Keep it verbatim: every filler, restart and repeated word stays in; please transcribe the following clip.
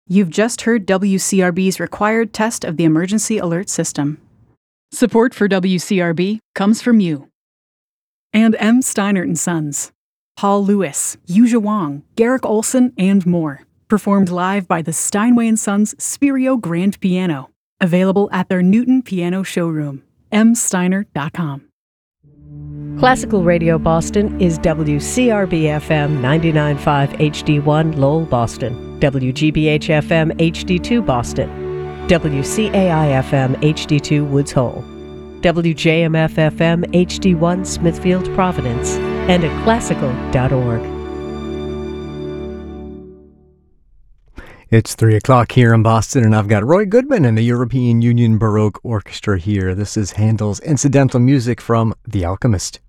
You've just heard W C R B's required test of the emergency alert system. Support for W C R B comes from you. And M. Steinert and Sons. Paul Lewis, Yuja Wong, Garrick Olson, and more. Performed live by the Steinway and Sons Spirio Grand Piano. Available at their Newton Piano Showroom. m steiner dot com. Classical Radio Boston is W C R B F M ninety-nine point five H D one Lowell, Boston, W G B H F M H D two Boston, W C A I F M H D two Woods Hole, W J M F F M H D one Smithfield, Providence, and at classical dot org. It's three o'clock here in Boston, and I've got Roy Goodman and the European Union Baroque Orchestra here. This is Handel's incidental music from The Alchemist.